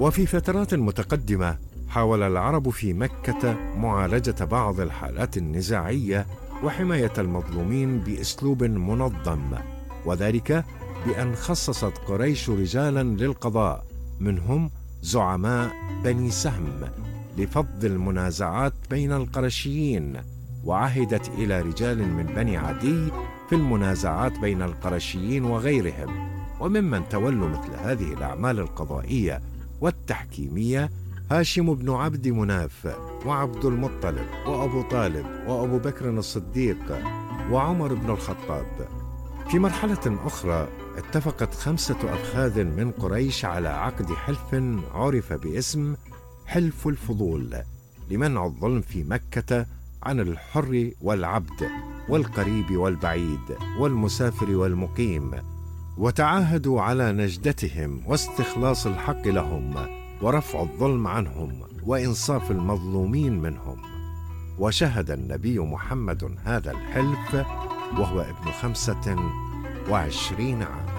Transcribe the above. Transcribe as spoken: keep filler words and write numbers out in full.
وفي فترات متقدمة حاول العرب في مكة معالجة بعض الحالات النزاعية وحماية المظلومين بأسلوب منظم، وذلك بأن خصصت قريش رجالا للقضاء منهم زعماء بني سهم لفض المنازعات بين القرشيين، وعهدت إلى رجال من بني عدي في المنازعات بين القرشيين وغيرهم. وممن تولوا مثل هذه الأعمال القضائية والتحكيمية هاشم بن عبد مناف وعبد المطلب وأبو طالب وأبو بكر الصديق وعمر بن الخطاب. في مرحلة أخرى اتفقت خمسة أفخاذ من قريش على عقد حلف عرف باسم حلف الفضول لمنع الظلم في مكة عن الحر والعبد والقريب والبعيد والمسافر والمقيم، وتعاهدوا على نجدتهم واستخلاص الحق لهم ورفع الظلم عنهم وإنصاف المظلومين منهم. وشهد النبي محمد هذا الحلف وهو ابن خمسة وعشرين عام.